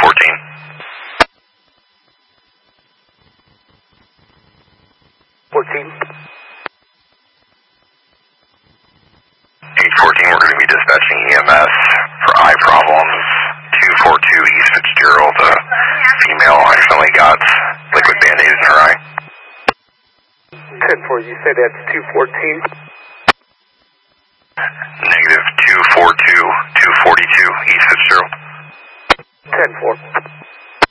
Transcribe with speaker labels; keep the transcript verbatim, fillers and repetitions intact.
Speaker 1: fourteen.
Speaker 2: fourteen.
Speaker 1: eight fourteen, we're going to be dispatching E M S for eye problems. two four two East Fitzgerald, the female accidentally got liquid Band-Aid in her eye.
Speaker 2: ten four, you say that's two fourteen?
Speaker 1: Negative two four two, two forty-two East Fitzgerald.
Speaker 2: ten four.